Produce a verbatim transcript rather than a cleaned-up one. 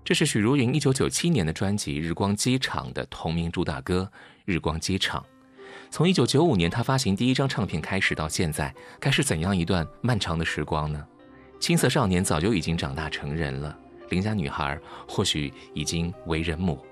这是许茹芸一九九七年的专辑《日光机场》的同名主打歌《日光机场》。从一九九五年她发行第一张唱片开始到现在，该是怎样一段漫长的时光呢？青涩少年早就已经长大成人了，邻家女孩或许已经为人母。